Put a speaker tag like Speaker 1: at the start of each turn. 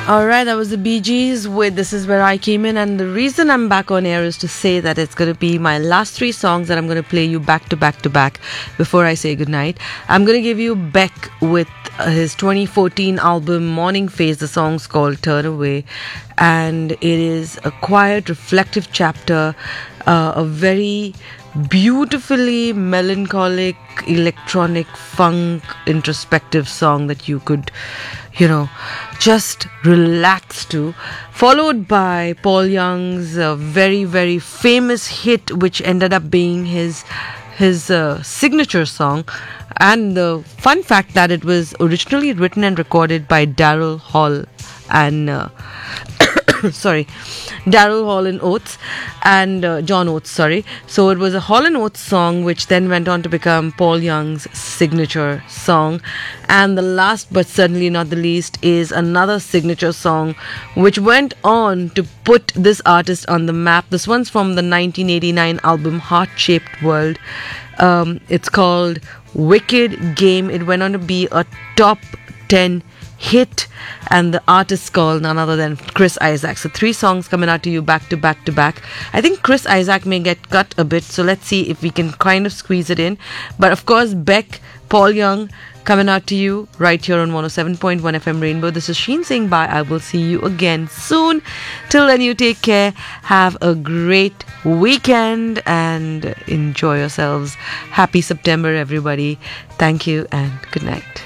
Speaker 1: Alright, that was the Bee Gees with This Is Where I Came In, and the reason I'm back on air is to say that it's going to be my last three songs that I'm going to play you back to back to back before I say goodnight. I'm going to give you Beck with his 2014 album Morning Phase. The song's called Turn Away, and it is a quiet, reflective chapter, a very beautifully melancholic, electronic, funk, introspective song that you could, just relax to. Followed by Paul Young's very, very famous hit, which ended up being his signature song. And the fun fact that it was originally written and recorded by Daryl Hall and Daryl Hall and Oates and John Oates, So it was a Hall and Oates song, which then went on to become Paul Young's signature song. And the last but certainly not the least is another signature song which went on to put this artist on the map. This one's from the 1989 album Heart-Shaped World. It's called Wicked Game. It went on to be a top 10 hit, and the artist's called none other than Chris Isaak. So three songs coming out to you back to back to back. I think Chris Isaak may get cut a bit, so let's see if we can kind of squeeze it in. But of course, Beck, Paul Young coming out to you right here on 107.1 FM Rainbow. This is Sheen saying bye. I will see you again soon. Till then, you take care. Have a great weekend and enjoy yourselves. Happy September, everybody. Thank you and good night.